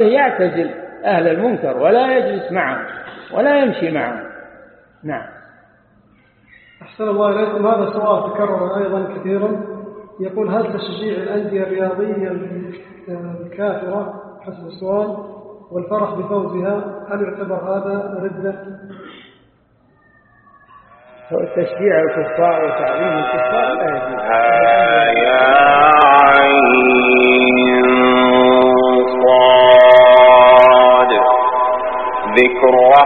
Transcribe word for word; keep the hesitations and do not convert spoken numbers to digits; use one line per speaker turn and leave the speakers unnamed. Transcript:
يعتزل أهل المنكر ولا يجلس معهم ولا يمشي معهم. نعم.
أحسن الله إليكم. هذا سؤال تكرر أيضا كثيرا، يقول: هل تشجيع الأندية الرياضية الكافرة حسب السؤال والفرح بفوزها هل يعتبر هذا ردة؟
تشجيع الكفار وتعظيم الكفار لا يجوز.